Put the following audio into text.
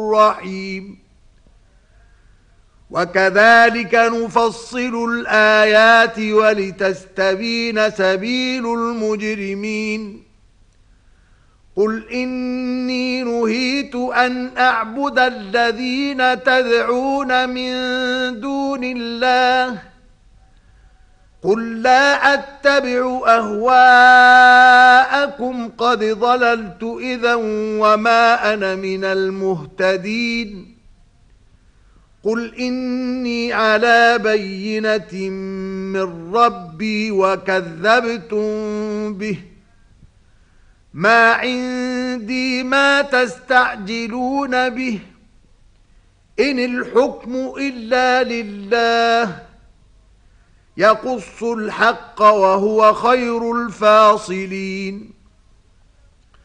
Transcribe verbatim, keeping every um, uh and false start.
رحيم وكذلك نفصل الآيات ولتستبين سبيل المجرمين قل إني نهيت أن أعبد الذين تدعون من دون الله قل لا أتبع أهواءكم قد ضللت إذا وما أنا من المهتدين قل إني على بينة من ربي وكذبتم به ما عندي ما تستعجلون به إن الحكم إلا لله يقص الحق وهو خير الفاصلين